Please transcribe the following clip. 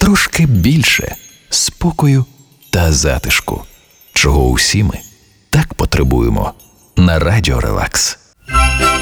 трошки більше спокою та затишку, чого усі ми так потребуємо на Радіо Релакс.